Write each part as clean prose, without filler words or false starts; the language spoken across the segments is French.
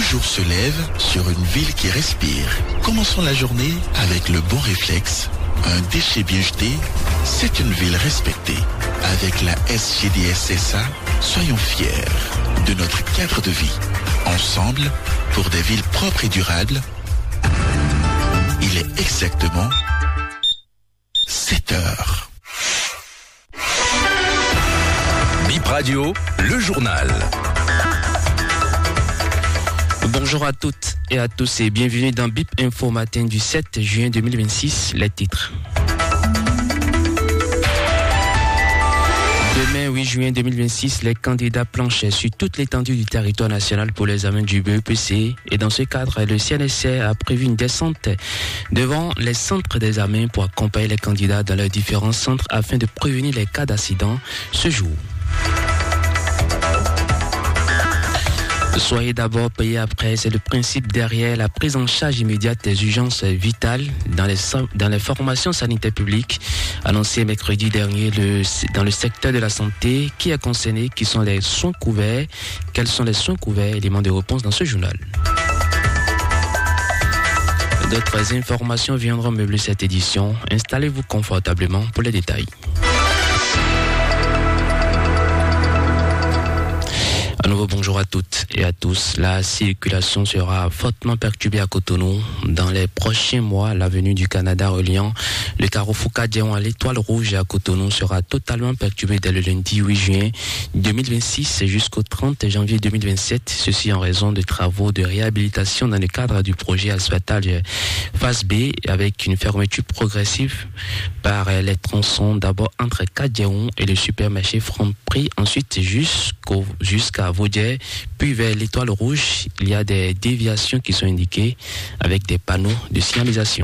jour se lève sur une ville qui respire. Commençons la journée avec le bon réflexe. Un déchet bien jeté, c'est une ville respectée. Avec la SGDSSA, soyons fiers de notre cadre de vie. Ensemble, pour des villes propres et durables, il est exactement 7 heures. Bip Radio, le journal. Bonjour à toutes et à tous et bienvenue dans Bip Info matin du 7 juin 2026, les titres. Demain, 8 juin 2026, les candidats planchaient sur toute l'étendue du territoire national pour l'examen du BEPC. Et dans ce cadre, le CNSR a prévu une descente devant les centres d'examen pour accompagner les candidats dans leurs différents centres afin de prévenir les cas d'accident ce jour. Soyez d'abord payé après, c'est le principe derrière la prise en charge immédiate des urgences vitales dans les formations sanitaires publiques, annoncé mercredi dernier dans le secteur de la santé, qui est concerné, qui sont les soins couverts, quels sont les soins couverts, éléments de réponse dans ce journal. D'autres informations viendront meubler cette édition. Installez-vous confortablement pour les détails. À nouveau, bonjour à toutes et à tous. La circulation sera fortement perturbée à Cotonou. Dans les prochains mois, l'avenue du Canada reliant le carrefour Kadiaon à l'Étoile Rouge à Cotonou sera totalement perturbée dès le lundi 8 juin 2026 jusqu'au 30 janvier 2027. Ceci en raison de travaux de réhabilitation dans le cadre du projet asphaltage phase B avec une fermeture progressive par les tronçons d'abord entre Kadiaon et le supermarché Franprix, ensuite jusqu'à Vaudier, puis vers l'Étoile Rouge. Il y a des déviations qui sont indiquées avec des panneaux de signalisation.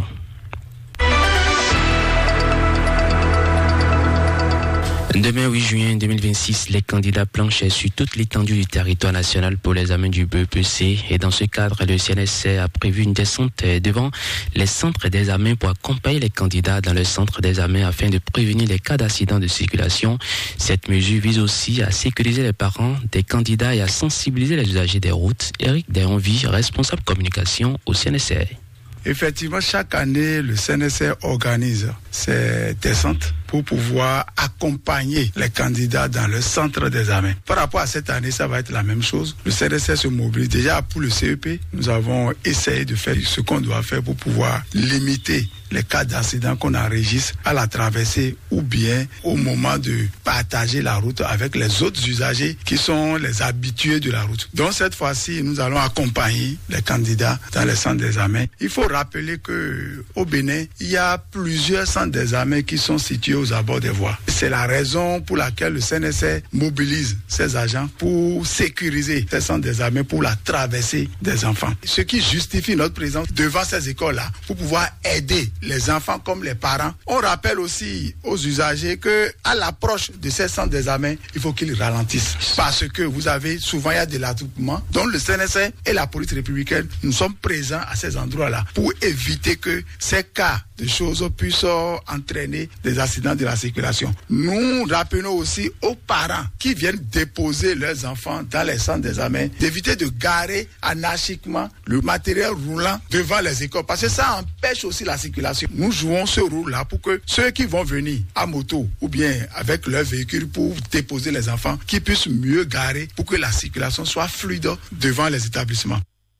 Demain 8 juin 2026, les candidats planchaient sur toute l'étendue du territoire national pour l'examen du BEPC et dans ce cadre, le CNSR a prévu une descente devant les centres d'examen pour accompagner les candidats dans le centre d'examen afin de prévenir les cas d'accident de circulation. Cette mesure vise aussi à sécuriser les parents des candidats et à sensibiliser les usagers des routes. Eric Deronville, responsable communication au CNSR. Effectivement, chaque année, le CNSR organise ces descentes pour pouvoir accompagner les candidats dans le centre d'examen. Par rapport à cette année, ça va être la même chose. Le CNSR se mobilise. Déjà pour le CEP, nous avons essayé de faire ce qu'on doit faire pour pouvoir limiter les cas d'accident qu'on enregistre à la traversée ou bien au moment de partager la route avec les autres usagers qui sont les habitués de la route. Donc cette fois-ci, nous allons accompagner les candidats dans les centres d'examen. Il faut rappeler qu'au Bénin, il y a plusieurs centres d'examen qui sont situés aux abords des voies. C'est la raison pour laquelle le CNSR mobilise ses agents pour sécuriser ces centres d'examen pour la traversée des enfants. Ce qui justifie notre présence devant ces écoles-là pour pouvoir aider les enfants comme les parents. On rappelle aussi aux usagers que à l'approche de ces centres d'examen, il faut qu'ils ralentissent parce que vous avez souvent il y a de l'attroupement. Donc le CNSR et la police républicaine, nous sommes présents à ces endroits-là pour éviter que ces cas de choses puissent entraîner des accidents de la circulation. Nous rappelons aussi aux parents qui viennent déposer leurs enfants dans les centres d'examen d'éviter de garer anarchiquement le matériel roulant devant les écoles parce que ça empêche aussi la circulation. Nous jouons ce rôle-là pour que ceux qui vont venir à moto ou bien avec leur véhicule pour déposer les enfants qui puissent mieux garer pour que la circulation soit fluide devant les établissements.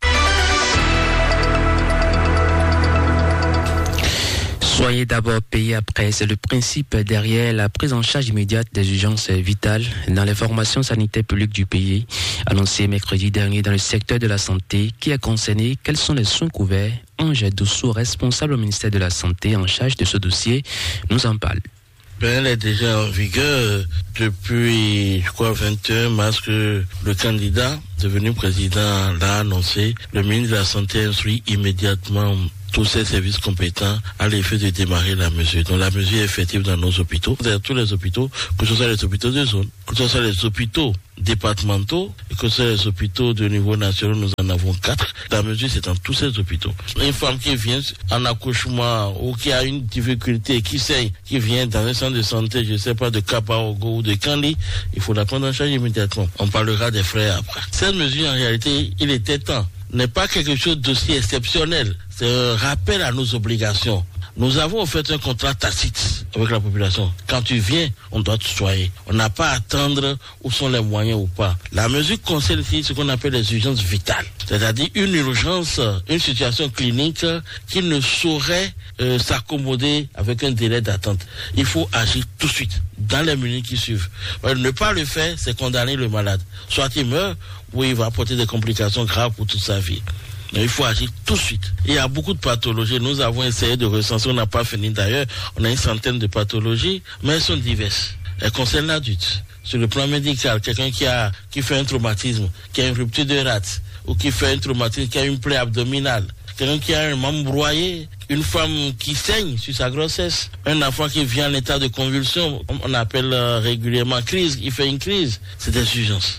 Soyez d'abord payé après, c'est le principe derrière la prise en charge immédiate des urgences vitales dans les formations sanitaires publiques du pays, annoncé mercredi dernier dans le secteur de la santé, qui est concerné. Quels sont les soins couverts? Ange Doussou, responsable au ministère de la Santé en charge de ce dossier, nous en parle. Elle est déjà en vigueur depuis, 21 mars que le candidat devenu président l'a annoncé. Le ministre de la Santé instruit immédiatement tous ces services compétents à l'effet de démarrer la mesure. Donc la mesure est effective dans nos hôpitaux, dans tous les hôpitaux, que ce soit les hôpitaux de zone, que ce soit les hôpitaux départementaux, et que ce soit les hôpitaux de niveau national, nous en avons 4. La mesure, c'est dans tous ces hôpitaux. Une femme qui vient en accouchement ou qui a une difficulté, qui saigne, qui vient dans un centre de santé, je ne sais pas, de Kapaogo ou de Kandi, il faut la prendre en charge immédiatement. On parlera des frais après. Cette mesure, en réalité, il était temps n'est pas quelque chose d'aussi exceptionnel. C'est un rappel à nos obligations. Nous avons fait un contrat tacite avec la population. Quand tu viens, on doit te soigner. On n'a pas à attendre où sont les moyens ou pas. La mesure concerne ici ce qu'on appelle les urgences vitales. C'est-à-dire une urgence, une situation clinique qui ne saurait s'accommoder avec un délai d'attente. Il faut agir tout de suite, dans les minutes qui suivent. Ne pas le faire, c'est condamner le malade. Soit il meurt, ou il va apporter des complications graves pour toute sa vie. Mais il faut agir tout de suite. Il y a beaucoup de pathologies. Nous avons essayé de recenser, on n'a pas fini d'ailleurs. On a une centaine de pathologies, mais elles sont diverses. Elles concernent l'adulte. Sur le plan médical, quelqu'un qui fait un traumatisme, qui a une rupture de rate, ou qui fait un traumatisme, qui a une plaie abdominale, quelqu'un qui a un membre broyé, une femme qui saigne sur sa grossesse, un enfant qui vient en état de convulsion, on appelle régulièrement crise, il fait une crise. C'est des urgences.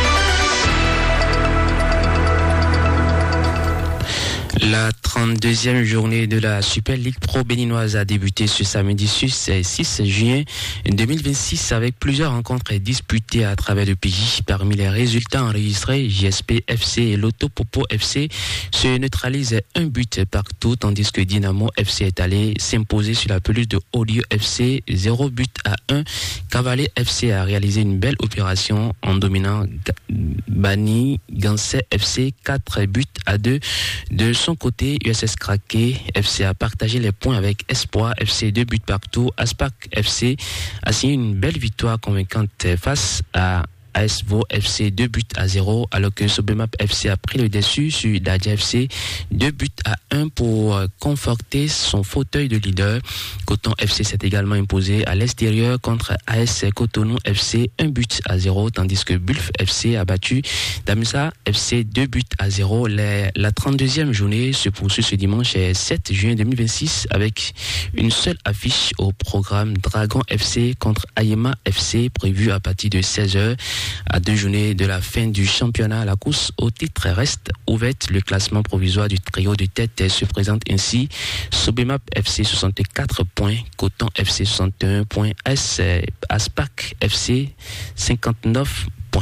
La 32e journée de la Super League Pro béninoise a débuté ce samedi 6 juin 2026 avec plusieurs rencontres disputées à travers le pays. Parmi les résultats enregistrés, JSP FC et Lotto Popo FC se neutralisent un but partout, tandis que Dynamo FC est allé s'imposer sur la pelouse de Olio FC 0 but à 1. Cavalet FC a réalisé une belle opération en dominant Bani Gansé FC 4 buts à 2. De son côté, USS Kraké FC a partagé les points avec Espoir FC 2 buts partout. Aspac FC a signé une belle victoire convaincante face à ASVO FC 2 buts à 0, alors que Sobemap FC a pris le dessus sur Dadia FC 2 buts à 1 pour conforter son fauteuil de leader. Coton FC s'est également imposé à l'extérieur contre AS Cotonou FC 1 but à 0, tandis que Bulf FC a battu Damisa FC 2 buts à 0. La 32e journée se poursuit ce dimanche 7 juin 2026 avec une seule affiche au programme. Dragon FC contre Ayema FC prévue à partir de 16h. À 2 journées de la fin du championnat, la course au titre reste ouverte. Le classement provisoire du trio de tête se présente ainsi. Sobemap FC 64 points, Coton FC 61 points, Aspac FC 59 points.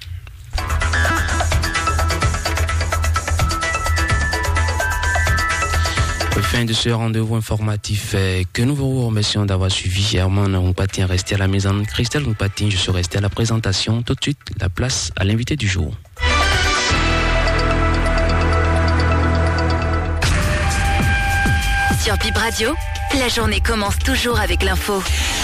Fin de ce rendez-vous informatif que nous vous remercions d'avoir suivi. Herman Ngoupati resté à la maison. Christelle Ngoupati, je suis resté à la présentation. Tout de suite, la place à l'invité du jour. Sur Bip Radio, la journée commence toujours avec l'info.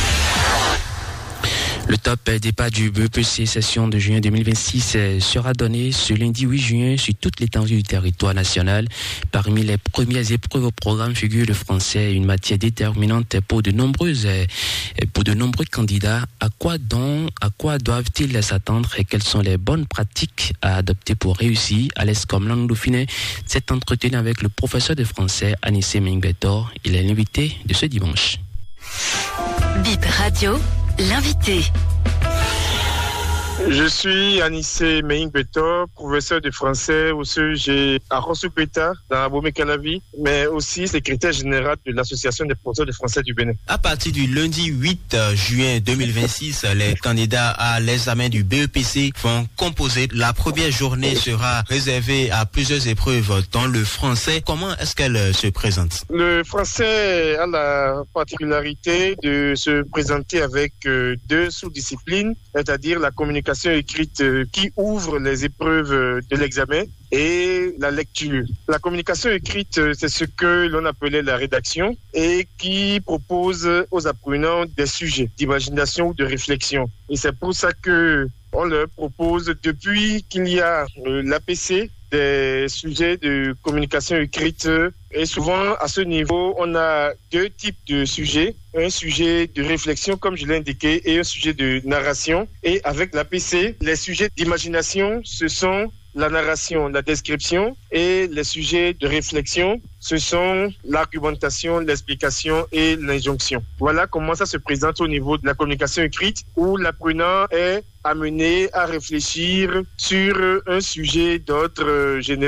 Le top départ du BEPC session de juin 2026 sera donné ce lundi 8 juin sur toute l'étendue du territoire national. Parmi les premières épreuves au programme figure le français, une matière déterminante pour de nombreux candidats. À quoi doivent-ils s'attendre et quelles sont les bonnes pratiques à adopter pour réussir? À l'aise comme langue dauphinée, s'est entretenu avec le professeur de français Anissé Mingbetor. Il est l'invité de ce dimanche. Bip Radio. L'invité. Je suis Anissé Mingbetor, professeur de français au CEG à Rossupeta, dans Abomey-Calavi, mais aussi secrétaire général de l'Association des professeurs de français du Bénin. À partir du lundi 8 juin 2026, les candidats à l'examen du BEPC vont composer. La première journée sera réservée à plusieurs épreuves, dont le français. Comment est-ce qu'elle se présente? Le français a la particularité de se présenter avec 2 sous-disciplines, c'est-à-dire la communication écrite qui ouvre les épreuves de l'examen et la lecture. La communication écrite, c'est ce que l'on appelait la rédaction et qui propose aux apprenants des sujets d'imagination ou de réflexion. Et c'est pour ça que on leur propose, depuis qu'il y a l'APC, des sujets de communication écrite. Et souvent, à ce niveau, on a 2 types de sujets. Un sujet de réflexion, comme je l'ai indiqué, et un sujet de narration. Et avec l'APC, les sujets d'imagination, ce sont la narration, la description, et les sujets de réflexion, ce sont l'argumentation, l'explication et l'injonction. Voilà comment ça se présente au niveau de la communication écrite, où l'apprenant est amené à réfléchir sur un sujet d'ordre général